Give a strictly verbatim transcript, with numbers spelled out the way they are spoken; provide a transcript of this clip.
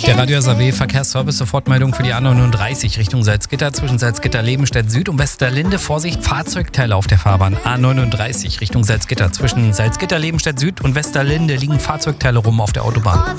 Der Radio S A W Verkehrsservice, Sofortmeldung für die A neununddreißig Richtung Salzgitter zwischen Salzgitter-Lebenstedt Süd und Westerlinde. Vorsicht, Fahrzeugteile auf der Fahrbahn. A neununddreißig Richtung Salzgitter zwischen Salzgitter-Lebenstedt Süd und Westerlinde liegen Fahrzeugteile rum auf der Autobahn.